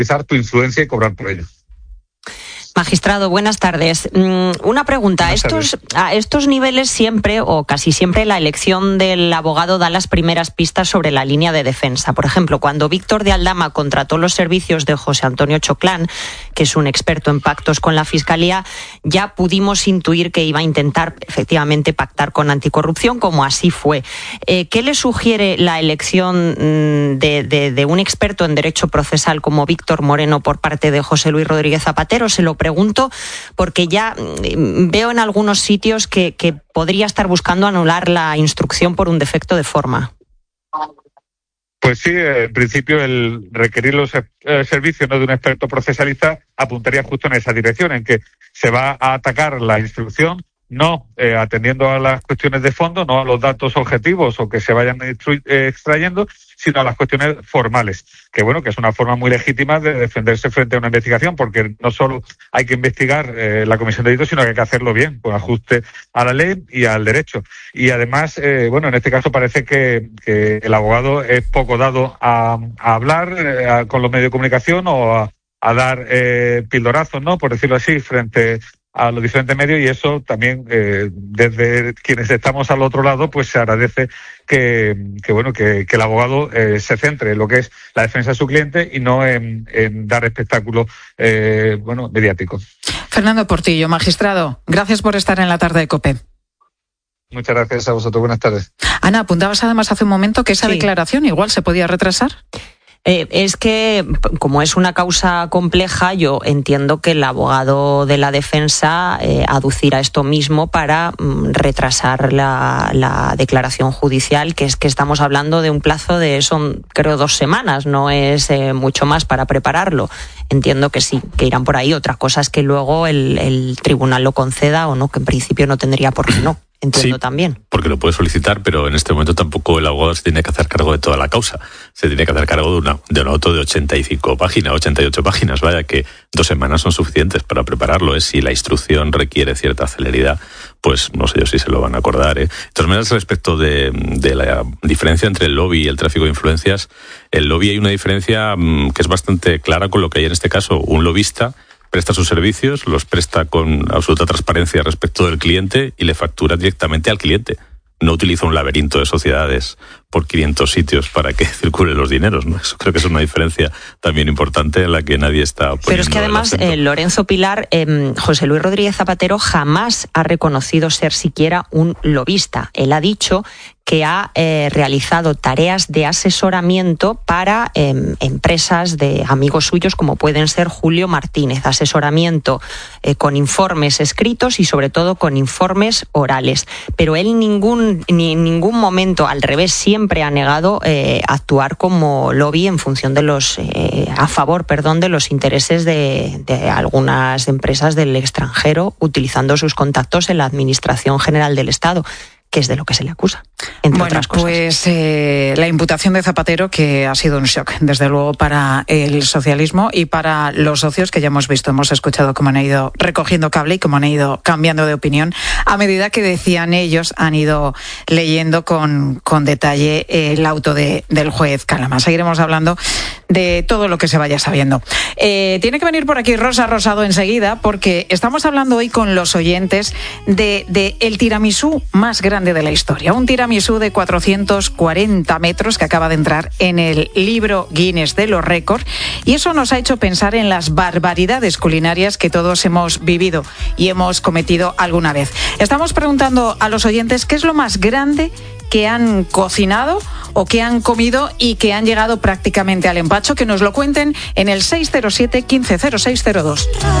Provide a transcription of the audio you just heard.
utilizar tu influencia y cobrar por ello. Magistrado, buenas tardes. Una pregunta. A estos niveles siempre o casi siempre la elección del abogado da las primeras pistas sobre la línea de defensa. Por ejemplo, cuando Víctor de Aldama contrató los servicios de José Antonio Choclán, que es un experto en pactos con la Fiscalía, ya pudimos intuir que iba a intentar efectivamente pactar con anticorrupción, como así fue. ¿Qué le sugiere la elección de un experto en derecho procesal como Víctor Moreno por parte de José Luis Rodríguez Zapatero? Se lo pregunto porque ya veo en algunos sitios que podría estar buscando anular la instrucción por un defecto de forma. Pues sí, en principio el requerir los servicios de un experto procesalista apuntaría justo en esa dirección, en que se va a atacar la instrucción no atendiendo a las cuestiones de fondo, no a los datos objetivos o que se vayan extrayendo, sino a las cuestiones formales, que bueno, que es una forma muy legítima de defenderse frente a una investigación, porque no solo hay que investigar la comisión de delitos, sino que hay que hacerlo bien, con ajuste a la ley y al derecho. Y además, bueno, en este caso parece que el abogado es poco dado a hablar con los medios de comunicación o a dar pildorazos, ¿no?, por decirlo así, frente a los diferentes medios, y eso también desde quienes estamos al otro lado pues se agradece que el abogado se centre en lo que es la defensa de su cliente y no en dar espectáculo mediático. Fernando Portillo, magistrado, gracias por estar en la tarde de COPE. Muchas gracias a vosotros, buenas tardes. Ana, apuntabas además hace un momento que esa declaración igual se podía retrasar. Es que, como es una causa compleja, yo entiendo que el abogado de la defensa aducirá esto mismo para retrasar la declaración judicial, que es que estamos hablando de un plazo de, son creo 2 semanas, no es mucho más para prepararlo. Entiendo que sí, que irán por ahí. Otra cosa es que luego el tribunal lo conceda o no, que en principio no tendría por qué no. Entiendo también. Porque lo puede solicitar, pero en este momento tampoco el abogado se tiene que hacer cargo de toda la causa. Se tiene que hacer cargo de un auto de 85 páginas, 88 páginas. Vaya que 2 semanas son suficientes para prepararlo. Si la instrucción requiere cierta celeridad, pues no sé yo si se lo van a acordar. De todas maneras, respecto de la diferencia entre el lobby y el tráfico de influencias, el lobby hay una diferencia que es bastante clara con lo que hay en este caso. Un lobista presta sus servicios, los presta con absoluta transparencia respecto del cliente y le factura directamente al cliente. No utiliza un laberinto de sociedades por 500 sitios para que circulen los dineros, ¿no? Eso creo que es una diferencia también importante en la que nadie está poniendo. Pero es que además, Lorenzo Pilar, José Luis Rodríguez Zapatero jamás ha reconocido ser siquiera un lobista. Él ha dicho que ha realizado tareas de asesoramiento para empresas de amigos suyos como pueden ser Julio Martínez, asesoramiento con informes escritos y sobre todo con informes orales. Pero él en ningún momento, al revés, siempre ha negado actuar como lobby en función de a favor de los intereses de algunas empresas del extranjero, utilizando sus contactos en la Administración General del Estado, que es de lo que se le acusa, entre otras cosas. Pues la imputación de Zapatero, que ha sido un shock, desde luego, para el socialismo y para los socios que ya hemos visto. Hemos escuchado cómo han ido recogiendo cable y cómo han ido cambiando de opinión a medida que, decían ellos, han ido leyendo con detalle el auto del juez Calama. Seguiremos hablando de todo lo que se vaya sabiendo. Tiene que venir por aquí Rosa Rosado enseguida, porque estamos hablando hoy con los oyentes de el tiramisú más grande de la historia. Un tiramisú de 440 metros que acaba de entrar en el libro Guinness de los récords, y eso nos ha hecho pensar en las barbaridades culinarias que todos hemos vivido y hemos cometido alguna vez. Estamos preguntando a los oyentes qué es lo más grande que han cocinado o que han comido y que han llegado prácticamente al empacho. Que nos lo cuenten en el 607 150602.